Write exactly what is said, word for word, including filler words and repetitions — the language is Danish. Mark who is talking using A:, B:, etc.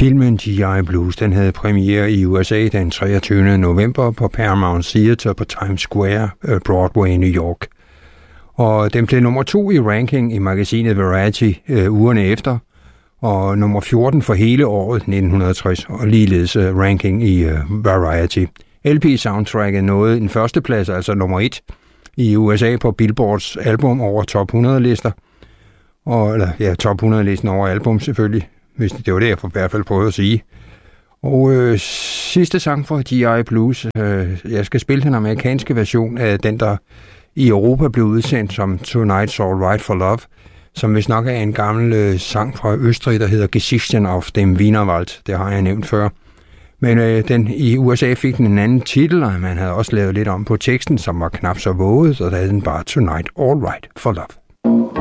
A: Filmen G I Blues, den havde premiere i U S A den treogtyvende november på Paramount Theater på Times Square, Broadway i New York. Og den blev nummer to i ranking i magasinet Variety øh, ugerne efter, og nummer fjorten for hele året nitten tres, og ligeledes øh, ranking i øh, Variety. L P-soundtracket nåede en førsteplads, altså nummer et, i U S A på Billboards album over top hundrede-lister. Og, eller ja, top hundrede-listen over album selvfølgelig, hvis det var det, jeg i hvert fald prøvede at sige. Og øh, sidste sang for G I Blues, øh, jeg skal spille den amerikanske version af den, der i Europa blev udsendt som Tonight's All Right for Love, som vist nok er en gammel øh, sang fra Østrig, der hedder Geschichten auf dem Wienerwald. Det har jeg nævnt før. Men øh, den, i U S A fik den en anden titel, og man havde også lavet lidt om på teksten, som var knap så våget, og der hed den bare Tonight All Right for Love.